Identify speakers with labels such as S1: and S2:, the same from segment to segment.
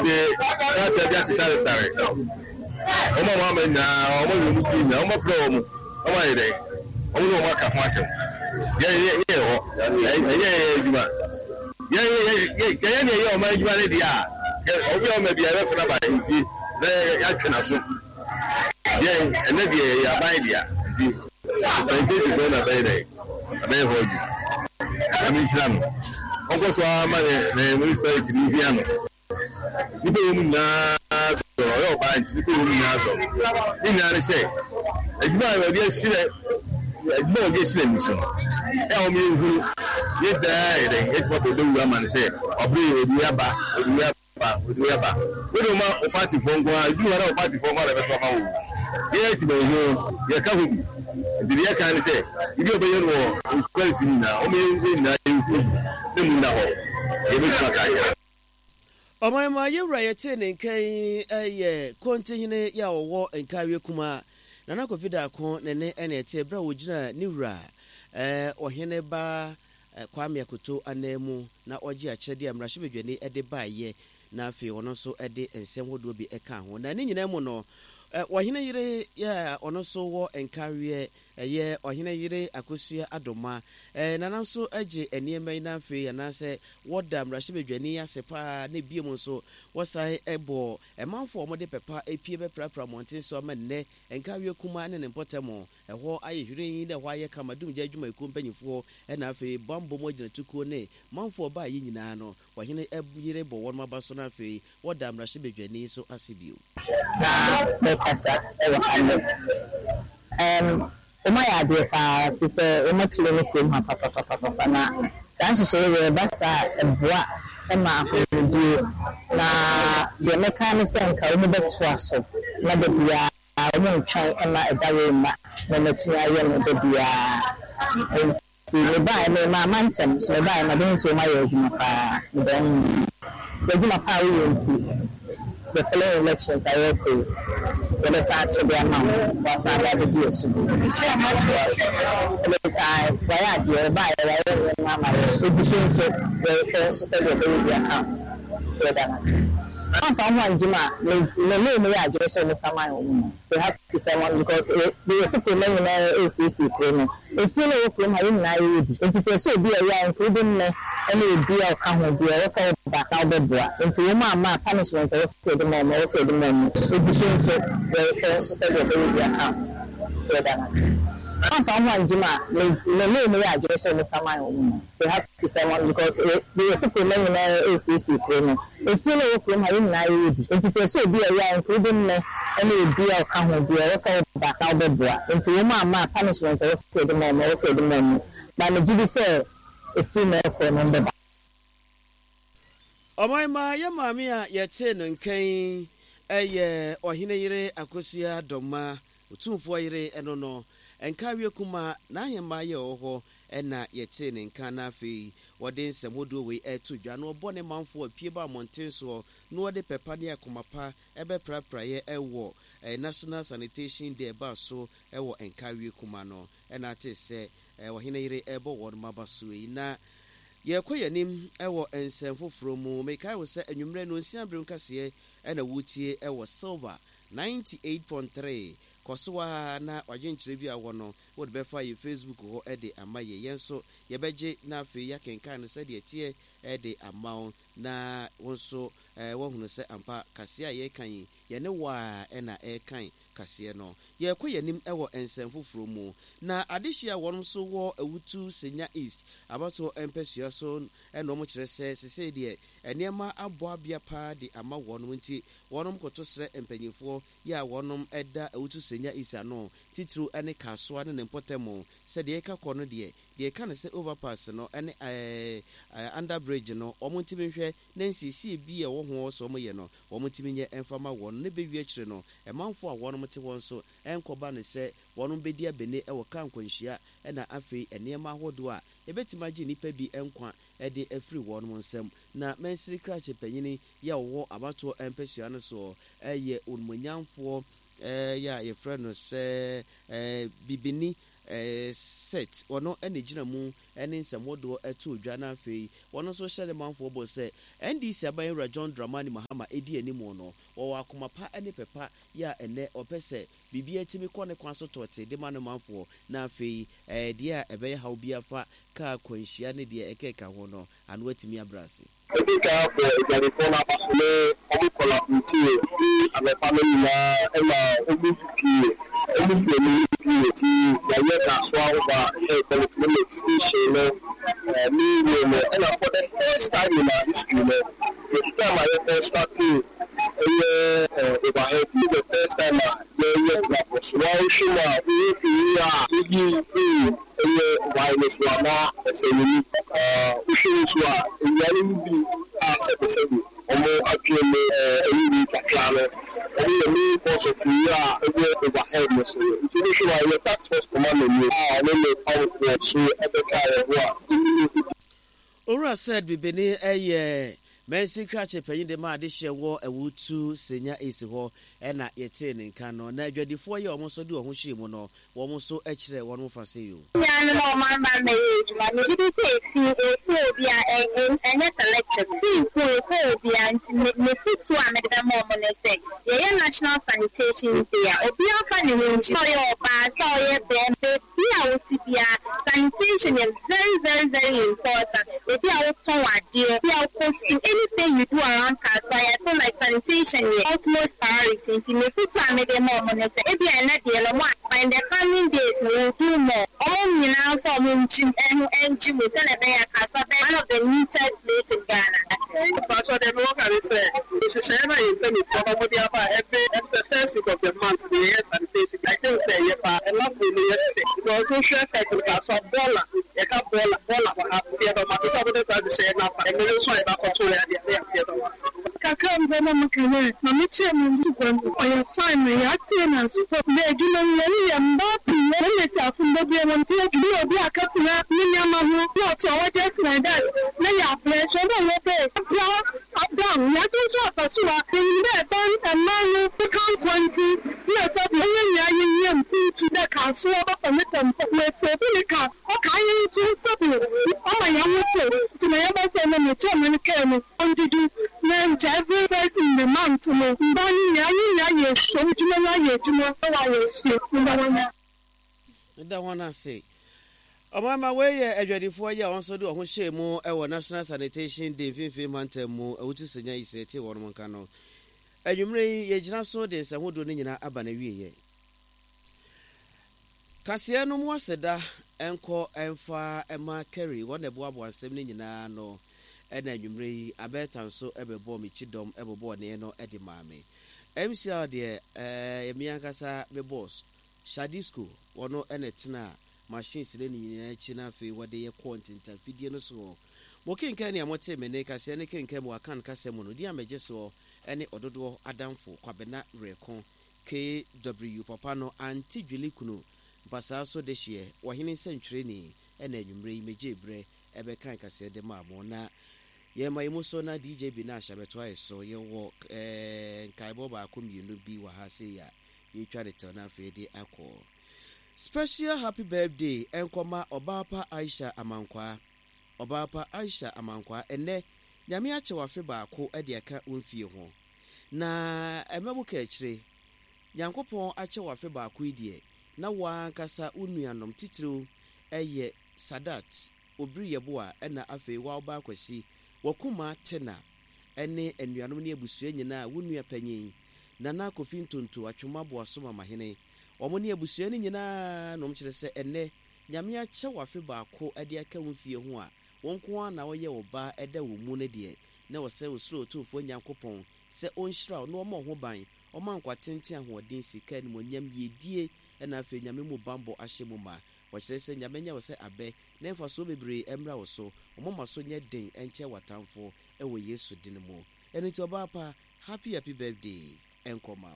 S1: de that that tare omo ma ma na omo yo mu na omo fro omo omo ide omo no ma ka fa se ye ho ye juma ye o ma juma le dia obi o ma bia re fna ba nti na ya twena so ye ene dia ya ba dia nti so go na ba dai abai hoji ami islam onko so ama ne minister TV ano ibe mu na yo ba nti ibe mu na so ni na ne say ejuma we dia sire ejuma we sire mi so e o mi hu ye da ere e to do wu ama ne say obri obi aba we do ma o party fo ngo a ju ara o party fo ngo na be to ma wo ye ti be yo ye ka hu di ye ka ne say ibi obeyo no quality ni na o mi na hu ne mu na ho ye be ka ya
S2: Omayma yewra yete ne nkan kontihine ya owo nkawe kuma nana kofida ko ne ene ete bra wogina niwra ohene ba Kwame Akoto anemu na oji achede amrahye bedwane ede baaye na afi ono so ede ensem hodo bi eka ho na ne nyina mu no ohene yire ya ono so wo nkawe ye ohene yire akosua adoma nana so age eniema na afi ya na se woda amrahye bedwane ya sepa ne biem so wosai ebo emanfo omode pepa epie be prapra monten so ma ne nkawe kuma ne mpotemo ho aye hwiren de ho aye kamadum je adwuma ekumpanyifo na afi bambo mo gina tukuo ne manfo ba yi nyina no ohene yire bo won mabaso na afi woda amrahye bedwane so asibio
S3: Kasa ewakane umaya de pa pise umatule ne kum ha papa na sanhye we basa eboa ema akodi na de meka ne senka umu beto aso na de bia umu twan ema edawe ma na metu aye no de bia enti le ba me ma mantem so ba na den so ma ye adwuma pa den adwuma pa we enti the following elections are okay. When I start to be a man, was I got the deal to do? Why I do buy a mamma, it be so very first to say that they will be account. So that's I'm from one Juma, no, I just saw the summer. They have to say one because they were simply laying ACC criminal. If you know from my naive, it is so be a young, including any beer come be also back out the boy. Into my punishment, also the mom, also the mom. It be so very first to say that they will be account. So that's I'm from one Juma, no, I just saw the summer. They have to say one because they were simply laying ACC criminal. If you know from my naive, it is so be a young, including any beer come be also back out the boy. Into my punishment, also the mom, also the mom. But the Judy say, a female for number.
S2: Omayma ya mami a yete no nkan ohene yire akosua doma utumfo yire eno no enkawe kuma na ahemma ye oho na yete ne nkan na afi wode nsemodo we etu dwa no bone manfo apie ba monten so no wode pepa ne akomapa ebe prapra ye ewo national sanitation day ba so ewo enkawe kuma no na ate se ohene yire ebo won mabaso na ye koyanim ewo ensemfoforo mu mekai wo se anwumre no nsiabrem kase na wutie ewo silver 98.3 kosowa na wajenkyere bi awo no wo de befa ye Facebook ho de amaye yenso ye beje na afi ya kenkan no se de tie de amawo na wonso wo hunu se ampa kase a ye kan ye ne wa na kan kase no ye koyanim ewo ensemfoforo mu na adehia wonom so wo awutu senya east abato empesua so eno mo kire se de enema abo abia pa de ama wonom nti wonom koto sre empanyifo ya wonom eda awutu senya east ano titru ene kasoa ne mpotemo se de ka kono de ka ne se overpass no ene under bridge no omontimi hwe nansisi bi e wo ho so mo ye no omontimi nye enfama won ne bewie kire no emanfo a wonom te won so enkoba ne se wonom bedi abene e wo kan kwanhia na afei enema hodo a ebetima gi nipa bi enkwa de afri wonom nsem na mensiri krache panyini ya wo abato empesua no so ye onmonyamfo ya ye friend no se bibini set ono ene gina mu ene nsamodo eto odwa na afei wono so hyele manfo bo se NDC aban John Dramani Mahama edi animu no wo akomapa ene pepa ya ene opese bibia timi kɔ ne kwan so tote de manu manfo na afei de a ebe ha obi afa ka kwanhia ne de ekeka ho no anu atimi abrase
S4: Edika for the corner pasole omu kola kuti ame family na ema omu fiki ti ya ye ka so awa economic station me and for the first time in our history the time I first started overhead is the first time wireless lama eseni ushuswa yani bi asebesebe omo atwele eyi kaklale omo boss of ya overhead so introduction wa tax force command ni le power so ebeka wa
S2: Ora said bibeni Mercy Cratch penny de ma de share war a wood to senior is ho and at your tin in canon. Now, you're the 4 year almost do a hushimono, almost so actually one more for you.
S3: Yeah, no, my age, my music, and selected. See, phobia, and me put one at the moment. Say, yeah, national sanitation there. Or be a funny when you your pass, or your band, sanitation is very important. If you are to dear, we are posting anything you do around Casa, I feel like sanitation is utmost priority. If you put one maybe more money, if you are not the one, in the coming days, we will do more. All you now from Jim and Jim will celebrate Casa, one of the neatest places in Ghana.
S4: That's what everyone say. This is ever in the first week of the month, the year sanitation. I think say, yeah, I love the because social person has a dollar. You can bola have theater masses of the time to say now, and we also have a control at the theater was. Kakam Mama, Mamicha, or your family, Athena, super big, you know, and Bobby, myself from Bobby and Pierre, be a cutting up, Miniam, not so what just like that. Many are pleasure, no pay. Up down, nothing to a pursuer, in there, and man, become 20. Yes, up young to the castle of a little with okay, oh my young to my ever say, no, German came on to do name every first in the month to know. Bonnie, so you
S2: that one I say. On my way, a ready 4 year also do a whole shame more our national sanitation day 5 months more. I would to say, is a one cano. And you may ye so this and would do in Abanawi. Cassiano Mwaseda, Enco, Enfa, Emma Kerry, one a bob was 70 no, and then you may abet and so ever bore me chidom ever born near no Eddie Mammy. MCR dear, Miancasa, the boss, Shadisco, or no enetina, machines in China for what they are quanting and video so. Walking Kenny and what say, Meneka, anything came or can't Casamono, dear Majesso, any Ododo Adamfo, Quabena Recon, KW Papano, and Tigili Kuno. Basa so this year, Wahini century ni, and then you may mejebre, Ebekanka said the mamona. Ye my musona DJ Binasha betwise so your walk, Kaiboba kum you be Wahasia. You try to turn off a day alcohol. Special happy birthday, Enkoma Obapa Aisha Amankwa, and ne Yamiacha Wafeba ko Ediaka unfio. Na Emamu Ketchere, Yankopon Acha Wafeba kuidie. Na wankasa unuanom titiro eye Sadat obri yeboa na afi wa ba kwasi wakuma tena ene enuanom ne abusua nyina wonua panyin na Kofi Ntonto atwoma boaso mahene omo ne abusua nyina nom kire se ene nyame ache wafe baako ade aka wonfie ho a wonko na woye oba eda wo mu ne de na wo se wo sro tofo nyankopon se onhyira no omo ho ban omo ankwatente ahoden sika ni monyam yedie na afi nyame mu bambo ahyemu ma wo kire se nyame nya wo se abe na mfa so bebre emra wo so omo maso nye den enche watamfo ewo Yesu din mu eni to ba pa happy birthday enkoma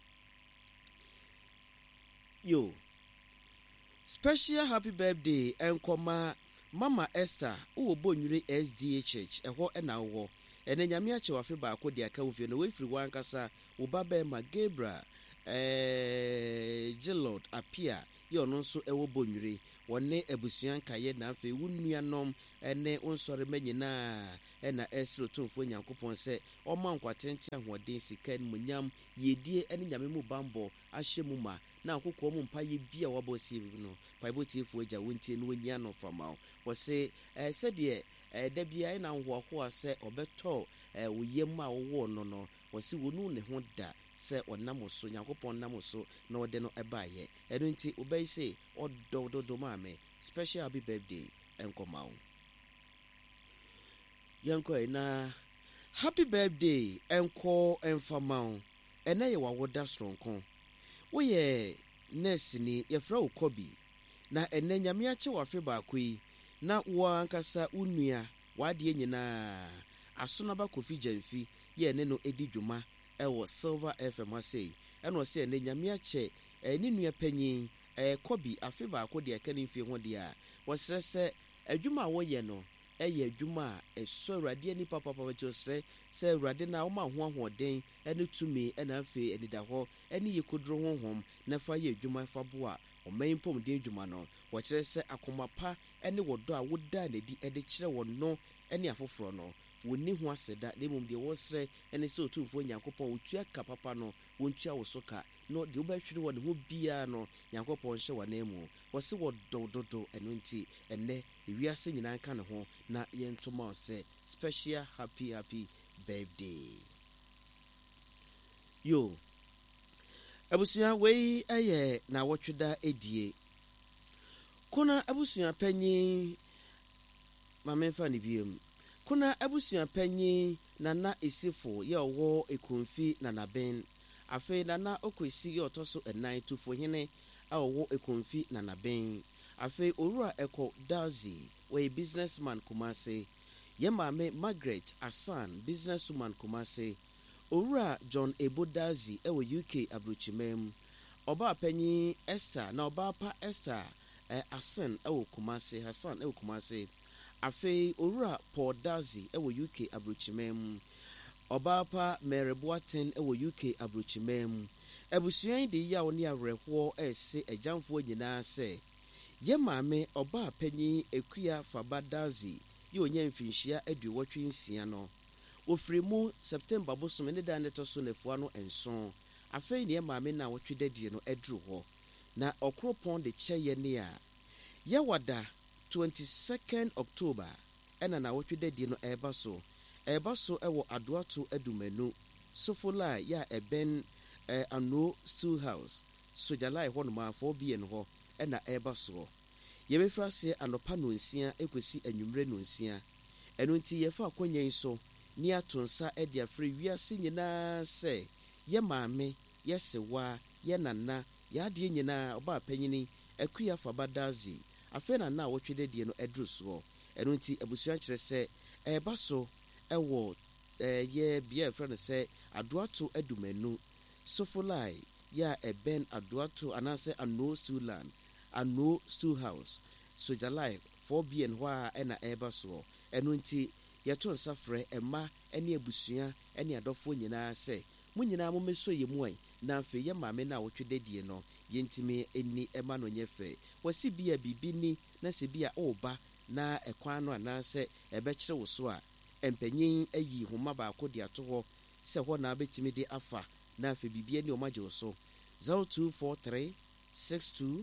S2: yo special happy birthday enkoma Mama Esther uwo bonwire SDA Church eho na wo ene nyame ache wafe ba akodi aka wo fie no we free wan kasa wo baba ma Gabriel Gilord apia ye ono nso ewo bonwire wone abusuan kaye na afi wunuanom ene onsore manyina ena esro tonfo nyankopon se oma nkwatente ahoden sika munyam yedie ene nyame mu bambo ahye mu ma na akokɔ mu mpa ye bia wabo sie no paibo tiefo agya wontie no nya no fama wo se sɛdeɛ da bia na hoahoa se obeto wo yem a wo no no wo se wonu ne ho da se onam so nyankopon nam so na ode no ebaye eno nti obai se odododo maame special happy birthday enkomawo yanko na happy birthday enko enfamawo ene ye wawoda sronko wo ye nurse ni ye fra okobi na ene nyame ache wafe baakoi na wo ankasa unua wade nyina asonaba kofi jamfi ye ne no edi dwuma ewo Silver FM asei eno se ene nyame ache ni nua panyin kobi afe baako de aka ne mfie ho de a wosre se adwuma wo ye no eye adwuma eso awrade ni papa wetosre se awrade na wo ma ho ahoden ene tumi ena afi enida ho ene yekodro honhom na fa ye adwuma fa bo a o main pom de adwuma no wo kire se akomapa ene wodo a woda na di ede kire wo no ene afoforo no woni ho aseda na mum de wosre ene se otumfo nyankopon otua ka papa no wontua wo soka no de obahwiri wo ne ho bia no nyankopon hye wa na mu wo se wo dododo eno nti ene ewiase nyina nka ne ho na yentoma se special happy birthday yo abusuya wei eye na wotweda edie kuna abusuya panyi mamenfa ne biem kuna abusuya panyi nana esifo ye owo ekonfi nana ben afi nana okwesi ye otoso enan tufo hene a owo ekonfi nana ben afi orura eko dazi we businessman kumase ye mame Margaret Asan businesswoman kumase orura John Ebodazi ewo UK abrochimem oba panyi Esther na oba pa Esther Asan ewo kumase Hassan ewo kumase afi orura Paul Dazi ewo UK abrochimem oba pa Mary Boaten ewo UK abrochimem ebusuan de ya oni awerehwo ese ejamfo nyina se ye mame oba panyi Ekuya Fabadazi ye onye mfinhia aduwotwe nsia no ofremu September bosom ne dan neto so nefua no enso afei ne mame na wotwe dadie no aduru ho na okropon de cheye ne a ye wada 22nd October ena na wotwe dadie no eba so ewo adoato adumanu sofola ya eben ano stool house sojalai ho no ma for bien ho ena eba so ye befra se anopa no nsia ekosi anwumre no nsia eno nti ye fa akonyen so ni atonsa e dia free wiase nyina se ye maame ye sewa ye nana ya de nyina oba panyini Ekuya Fabadazi afena na wotwede die no edru so eno nti abusua kire se eba so ewo ye bia frɛ no se adoato adumanu sofolai ya eben adoato anase ano stuland ano stool house sojalai for bien hwa ena eba so eno nti yeto nsafre ema ene abusua ene adofo nyina se munyina mo meso yemu ai na afi ye maame na wotwede die no yentimi eni ema no nyefe wasi bia bibini na se bia oba na ekwan no anase ebekire wo so a empanyin ayi homa ba akodi ato ho se ho na betimi de afa na afi bibia ni omaje wo so 0243 62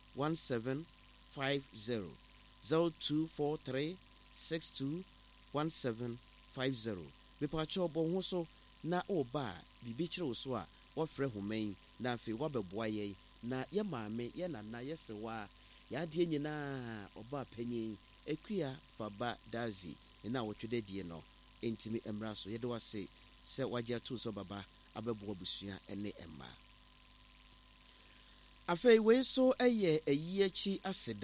S2: 1750 0243 62 1750 mepacho obo ho so na oba bibi kire wo so a wofre homen na afi wabeboa ye na ye maame ye nana ye sewa ya de nyina oba panyin Ekuya Fabadazi na wotwede die no entimi emra so ye de wase se wagye to so baba abeboa busua ene emma afei we so eye eyiachi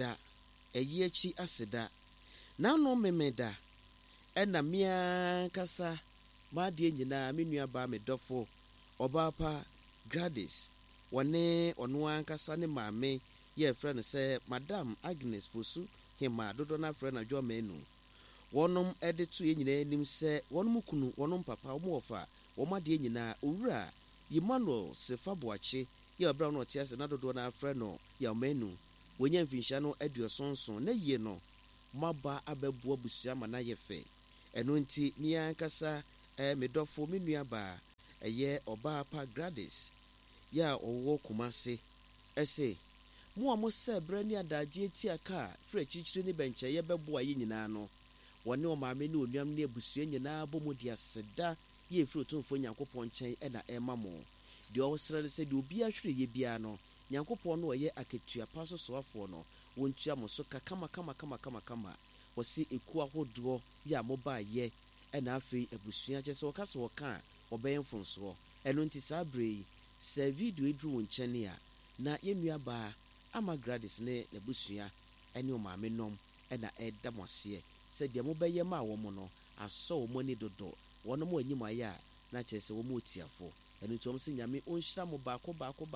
S2: aseda na no memeda ena mia kasa ma de nyina menua ba medofo obapa Gladys wone ono ankasa ne maame ye frɛ no sɛ Madam Agnes Fosu hema dodo na frɛ na dwo menu wonom ede to ye nyina anim sɛ wonom kunu wonom papa wo mofa wo ma de nyina owura Emmanuel Sefaboache yɛ ɔbra no ɔte ase na dodoɔ no afrɛ no yɛmanu wɔnya mfinhyia no aduɔsonson na yie no maba abɛboa busua ma na yɛ fɛ ɛno nti mia nkasa medɔfo me nua baa ɛyɛ ɔbaa pa Gladys yɛ a ɔwɔ Kumase ɛsɛ mo a mo sɛ brɛ ne adagye tia ka frɛ kyikyiri ne bɛnkyɛ yɛ bɛboa yɛ nyinaa no wɔne ɔmaame ne onuam ne abusua nyinaa bɔ mu de aseda yɛ firi otumfo Nyankopɔn nkyɛn ɛna ɛma mo deɛ ɔwosrɛ ne sɛ deɛ obi ahwere yɛ biara no Nyankopɔn no ɔyɛ aketua pa so soafoɔ no wɔntua mo so ka kama wɔse eku ahodoɔ yɛ a mobaa yɛ ɛna afei abusua kyɛ sɛ wɔka sɛ wɔka a ɔbɛyɛ mfonsoɔ ɛno nti saa berɛ yi sɛ video eduru wo nkyɛn a na yɛnnua baa ama Gladys ne n'abusua ɛne ɔmaame nom ɛna ɛda mo aseɛ sɛ deɛ mobɛyɛ ma wɔ mo no asɔ wɔn ani dodo wɔnom anyim ayɛ a na kyerɛ sɛ wɔn otiafo ɛno nti wɔn sɛ nyame ɔnhyira mo baako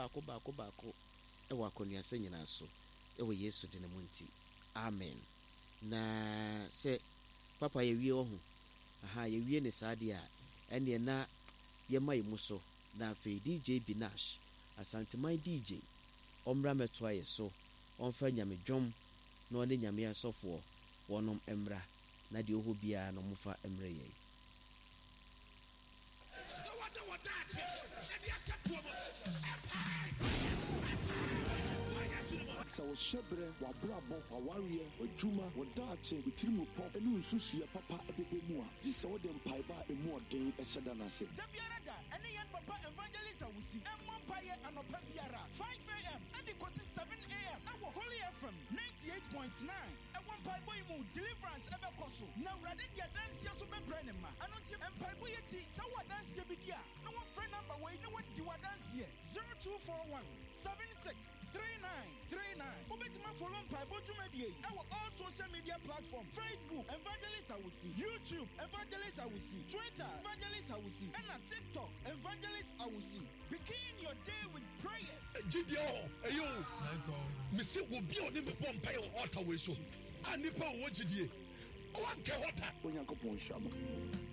S2: ɛwɔ akɔneasa nyinaa so ɛwɔ Yesu de ne mu nti amen. Na sɛ papa yɛwie wɔ ho yɛwie ne saa deɛ a ɛneɛ na yɛma yɛ mu so na afei DJ Binash Asanteman DJ ɔmmra mɛtoa yɛ so ɔmfa nyame dwom na ɔne nyame asɔfoɔ wɔnom mmra na deɛ ɔhɔ biara no mofa mmrɛ yɛn.
S5: Sa wo shebre wa brabo wa warrior wa juma wa dache bitirimu pop enu nsusu ya papa ebebe mu a di se wo de mpaiba emu odin eheda na se da biara da ene yen papa evangelist awusi emo mpaye anopa biara 5 am ene kwoti 7 am awo Holy FM 98.9 ewo mpaibo imu deliverance ebe koso na urade dia dance so bebre ne ma anoti mpaibo yeti sa wo dance bi dia na wo free number we ne wo di wa dance 0241 763939 Ubetima follow Mpaibo Jumedie. Our all social media platform: Facebook, Evangelist Awusi, YouTube, Evangelist Awusi, Twitter, Evangelist Awusi, and TikTok, Evangelist Awusi. Begin your day with prayers.
S6: Gidio, ayo, Missy will be on the Pompeo Ottawa. So, I nipa wajidie. O anke hota.
S5: Onyanko Ponshama.